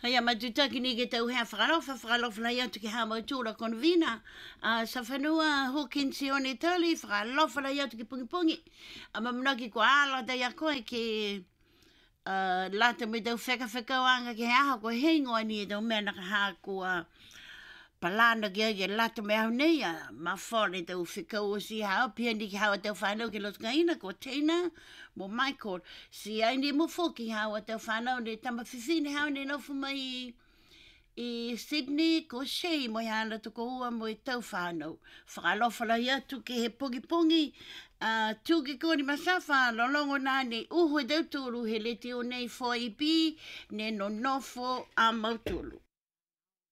Hei a matutaki ni ke tau hea whakalofa lai atu ki hā mautūra konvina. Sa whanua Hawkins i one tali, whakalofa lai atu ki pungi. A mamunaki ko ala dai a koe ke lata me tau whekawanga ki hea ko hengoa ni e tau mea naka hā kua palana ki ai lata me au nei a ma whore tau whikau o si hao pia ni ki hawa tau whanau ki lotka ina ko Tina mo Michael si ai ni mo whoki hawa tau whanau ni tama whiwhine hao ni nofu mai i Sydney ko Shea mo hana tuko ua mo i tau whanau whakalofa lai atu ki he pongi tūki kōni masafa lolongo nāne uhu e tau tūru he leti o nei 4EP ne no nofo a mautulu.